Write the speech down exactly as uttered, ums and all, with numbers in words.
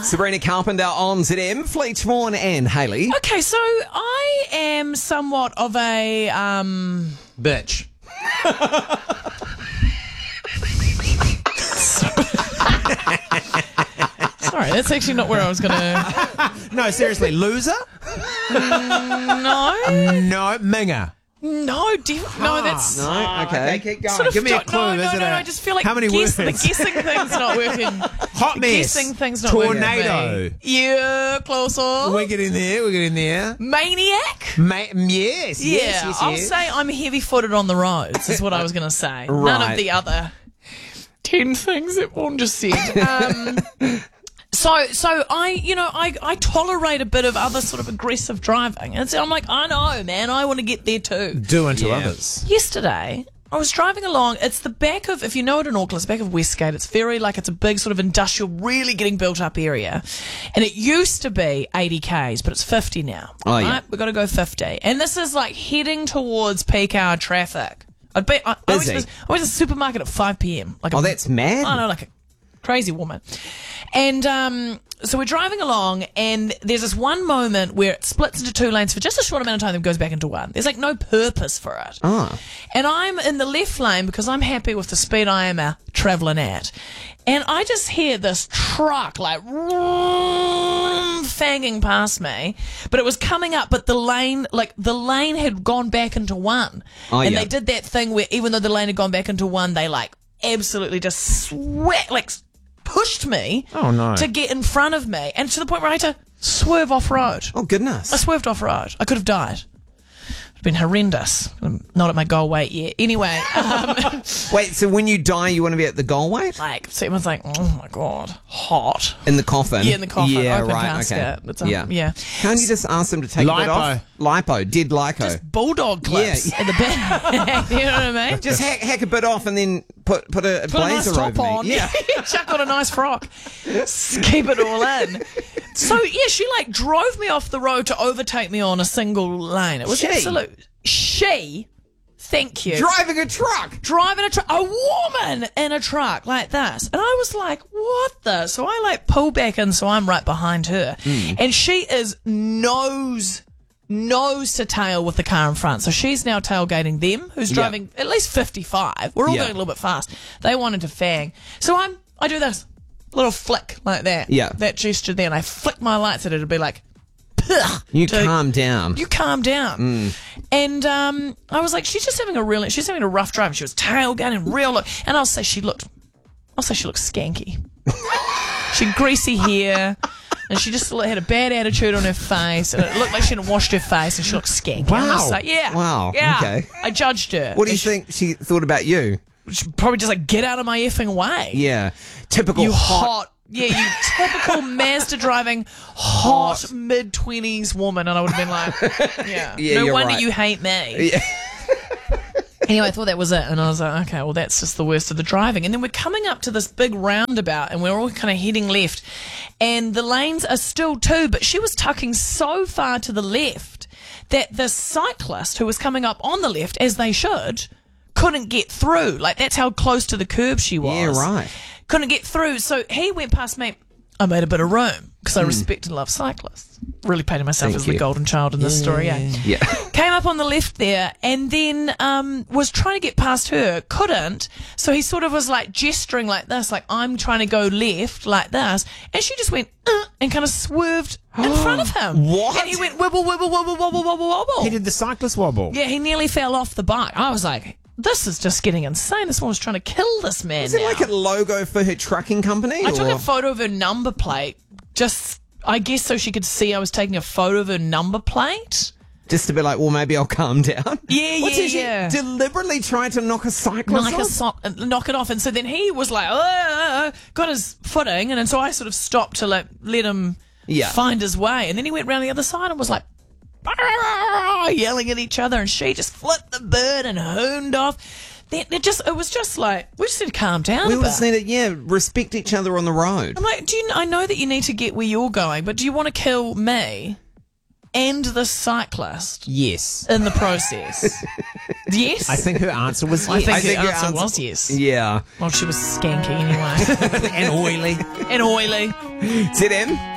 Sabrina Carpenter on Z M, Fleetwood and Hayley. Okay, so I am somewhat of a um Bitch. Sorry, that's actually not where I was gonna. No, seriously, loser? No, No, minger. no, def- no. That's No, okay. okay, keep going. sort of Give me a don't- clue. No, no, is no, it no. a- I just feel like how many guess, words? the guessing thing's not working. Hot The mess. guessing thing's not working. Tornado. for me. Yeah, closer. We're getting there. We're getting there. Maniac. Ma- yes, Yeah, yes, yes, I'll yes. say I'm heavy-footed on the roads. Is what I was going to say. None Right. of the other ten things that Vaughan just said. Um, so, so I, you know, I, I tolerate a bit of other sort of aggressive driving, and so I'm like, I know, man, I want to get there too. Do unto Yeah. others. Yesterday, I was driving along. It's the back of, if you know it in Auckland, it's the back of Westgate. It's very like it's a big sort of industrial, really getting built up area, and it used to be eighty k's, but it's fifty now. Oh, yeah. Right? We've got to go fifty, and this is like heading towards peak hour traffic. I'd be, I, I, went to Busy. the, I went to the supermarket at five p.m. Like Oh, a, that's mad. I know, like a crazy woman. And um, so we're driving along, and there's this one moment where it splits into two lanes for just a short amount of time, then goes back into one. There's like no purpose for it. Oh. And I'm in the left lane because I'm happy with the speed I am uh, travelling at. And I just hear this truck like vroom, fanging past me, but it was coming up, but the lane, like the lane had gone back into one. Oh, and yeah. they did that thing where even though the lane had gone back into one, they like absolutely just sweat, like pushed me Oh, no. to get in front of me, and to the point where I had to swerve off road. Oh, goodness. I swerved off road. I could have died. It'd been horrendous. I'm not at my goal weight yet. Anyway, um, Wait, so when you die, you want to be at the goal weight? like, so everyone's like, oh my God, hot. In the coffin? Yeah, in the coffin, Yeah, open right, casket. okay. It's, um, yeah. yeah. Can't you just ask them to take a bit Lipo. off? Lipo. Did lipo. Just bulldog clips Yeah. in the back. You know what I mean? Just hack, hack a bit off and then put put a, a Put a nice blazer top over on. me. Yeah. Chuck on a nice frock. S- Keep it all in. So, yeah, she like drove me off the road to overtake me on a single lane. It was She? absolute. She, thank you. Driving a truck. driving a truck, a woman in a truck like this. And I was like, what the? So I like pull back in so I'm right behind her. And she is nose, nose to tail with the car in front. So she's now tailgating them, who's Yeah. driving at least fifty-five. We're all Yeah. going a little bit fast. They wanted to fang. So I'm, I do this little flick like that. Yeah. That gesture there. And I flick my lights at her to be like, "Pugh," You to- calm down. you calm down. And um, I was like, she's just having a real, she's having a rough drive. She was tailgating real look. And I'll say she looked, I'll say she looked skanky. She had greasy hair. And she just had a bad attitude on her face. And it looked like she hadn't washed her face. And she looked skanky. Wow. And I was like, yeah. Wow, Yeah. okay. I judged her. What do you And she, think she thought about you? she probably just like, get out of my effing way. Yeah. Typical You hot. hot. Yeah, you typical Mazda driving hot mid twenties woman, and I would have been like, yeah, Yeah, no you're wonder right. you hate me. Yeah. Anyway, I thought that was it, and I was like, okay, well, that's just the worst of the driving. And then we're coming up to this big roundabout, and we're all kind of heading left, and the lanes are still two, but she was tucking so far to the left that the cyclist who was coming up on the left, as they should, couldn't get through. Like, that's how close to the curb she was. Yeah, right. Couldn't get through, so he went past me. I made a bit of room because I respect and love cyclists. Really painted myself Thank as you. the golden child in this story, eh? Yeah. Came up on the left there and then um, was trying to get past her, couldn't. So he sort of was like gesturing like this, like I'm trying to go left like this. And she just went uh, and kind of swerved in front of him. What? And he went wibble, wibble, wibble, wobble, wobble, wobble. He did the cyclist wobble. Yeah, he nearly fell off the bike. I was like, this is just getting insane. This woman's trying to kill this man Is it now. like a logo for her trucking company? I took or? a photo of her number plate, just, I guess so she could see I was taking a photo of her number plate. Just to be like, well, maybe I'll calm down. Yeah, What's yeah, he, she yeah. Deliberately trying to knock a cyclist Like a off? sock, uh, knock it off. And so then he was like, "Oh," got his footing. And then so I sort of stopped to like, let him Yeah. find his way. And then he went round the other side and was like, yelling at each other. And she just flipped the bird and hooned off. Then it just, it was just like, we just need to calm down We a all bit. just need to, yeah, respect each other on the road. I'm like, do you? I know that you need to get where you're going, but do you want to kill me and the cyclist Yes. in the process? Yes. I think her answer was I yes. think I think the your answer, answer- was yes. Yeah. Well, she was skanky anyway. and oily. And oily. Z M.